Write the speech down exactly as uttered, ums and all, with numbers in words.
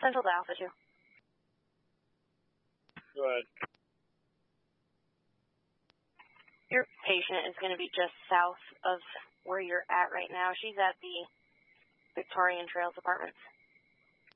Central to Alpha two. Go ahead. Your patient is going to be just south of where you're at right now. She's at the Victorian Trails Apartments.